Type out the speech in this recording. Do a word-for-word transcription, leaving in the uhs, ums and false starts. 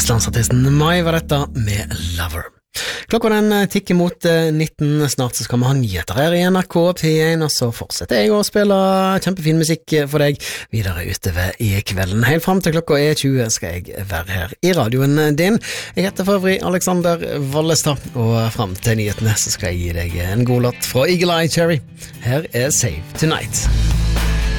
Østlandsartisten Mai var dette med Lover. Klokka den tikker mot nitten, snart så skal vi ha nyheter her i N R K P én, og så fortsetter jeg å spille kjempefin musikk for deg videre utover i kvelden. Helt frem til klokka er tjue skal jeg være her i radioen din. Jeg heter for øvrig Alexander Vallestad, og frem til nyhetene så skal jeg gi deg en god låt fra Eagle Eye Cherry. Her er Save Tonight.